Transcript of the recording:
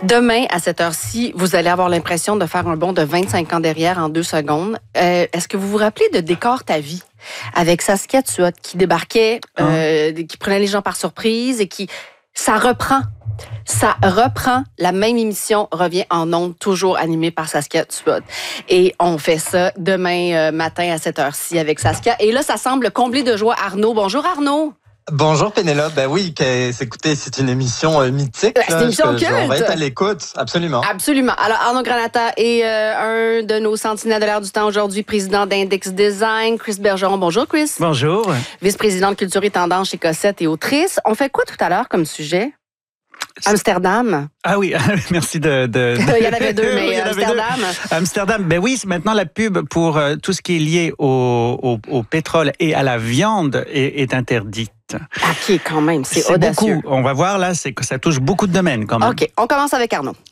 Demain, à cette heure-ci, vous allez avoir l'impression de faire un bond de 25 ans derrière en 2 secondes. Est-ce que vous vous rappelez de Décor ta vie? Avec Saskia Tuot qui débarquait, qui prenait les gens par surprise et qui... Ça reprend. La même émission revient en ondes, toujours animée par Saskia Tuot. Et on fait ça demain matin à cette heure-ci avec Saskia. Et là, ça semble combler de joie Arnaud. Bonjour Arnaud. Bonjour Pénélope, ben oui, écoutez, c'est une émission mythique. C'est une émission culte. On va être à l'écoute, absolument. Absolument. Alors Arnaud Granata est un de nos sentinelles de l'air du temps aujourd'hui, président d'Index Design. Chris Bergeron, bonjour Chris. Bonjour. Vice-président de culture et tendance chez Cossette et autrice. On fait quoi tout à l'heure comme sujet? Amsterdam. Ah oui, merci de... Il y en avait deux, mais Amsterdam. Amsterdam, ben oui, maintenant la pub pour tout ce qui est lié au pétrole et à la viande est interdite. OK, quand même, c'est audacieux. Beaucoup. On va voir là, c'est que ça touche beaucoup de domaines quand même. OK, on commence avec Arnaud.